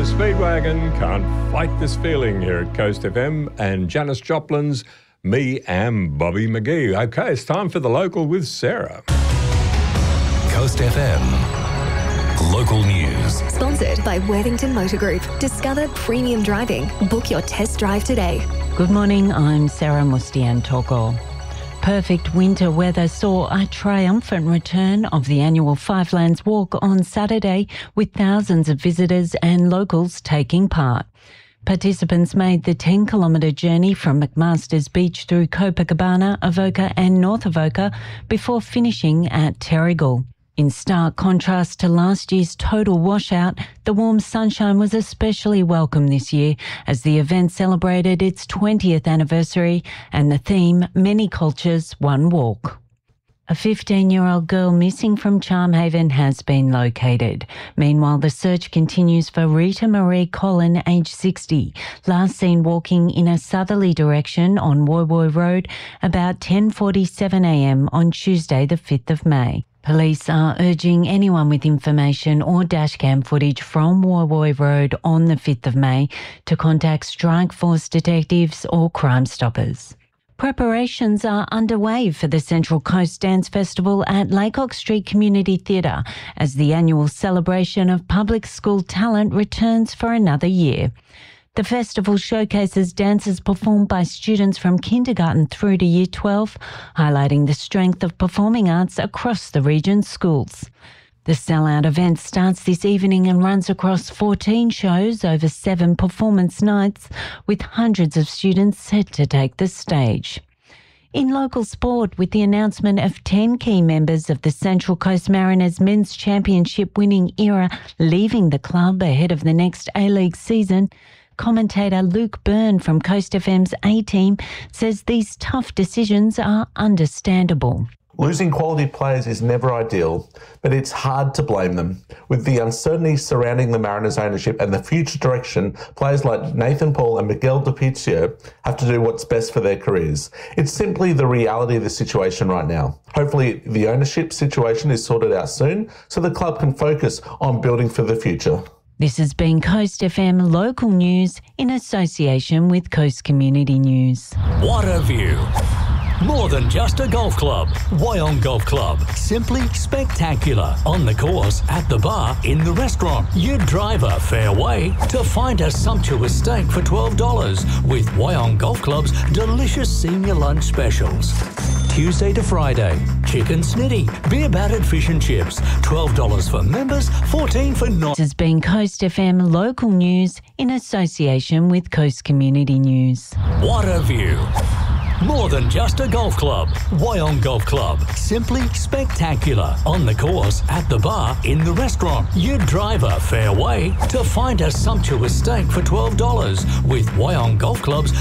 Speedwagon can't fight this feeling here at Coast FM, and Janis Joplin's Me and Bobby McGee. Okay, it's time for the local with Sarah. Coast FM Local News. Sponsored by Worthington Motor Group. Discover premium driving. Book your test drive today. Good morning, I'm Sarah Mustian-Toko. Perfect winter weather saw a triumphant return of the annual Five Lands Walk on Saturday, with thousands of visitors and locals taking part. Participants made the 10-kilometre journey from McMaster's Beach through Copacabana, Avoca and North Avoca before finishing at Terrigal. In stark contrast to last year's total washout, the warm sunshine was especially welcome this year as the event celebrated its 20th anniversary and the theme, Many Cultures, One Walk. A 15-year-old girl missing from Charmhaven has been located. Meanwhile, the search continues for Rita Marie Collin, aged 60, last seen walking in a southerly direction on Woy Woy Road about 10:47am on Tuesday the 5th of May. Police are urging anyone with information or dashcam footage from Woy Woy Road on the 5th of May to contact Strike Force detectives or Crime Stoppers. Preparations are underway for the Central Coast Dance Festival at Laycock Street Community Theatre as the annual celebration of public school talent returns for another year. The festival showcases dances performed by students from kindergarten through to year 12, highlighting the strength of performing arts across the region's schools. The sellout event starts this evening and runs across 14 shows over 7 performance nights, with hundreds of students set to take the stage. In local sport, with the announcement of 10 key members of the Central Coast Mariners Men's Championship winning era leaving the club ahead of the next A-League season, commentator Luke Byrne from Coast FM's A-Team says these tough decisions are understandable. Losing quality players is never ideal, but it's hard to blame them. With the uncertainty surrounding the Mariners' ownership and the future direction, players like Nathan Paul and Miguel DiPizio have to do what's best for their careers. It's simply the reality of the situation right now. Hopefully, the ownership situation is sorted out soon so the club can focus on building for the future. This has been Coast FM Local News in association with Coast Community News. What a view! More than just a golf club. Wyong Golf Club. Simply spectacular. On the course, at the bar, in the restaurant. You drive a fair way to find a sumptuous steak for $12 with Wyong Golf Club's delicious senior lunch specials. Tuesday to Friday, chicken snitty, beer battered fish and chips, $12 for members, $14 for non. This has been Coast FM Local News in association with Coast Community News. What a view! More than just a golf club. Wyong Golf Club. Simply spectacular. On the course, at the bar, in the restaurant. You drive a fair way to find a sumptuous steak for $12 with Wyong Golf Club's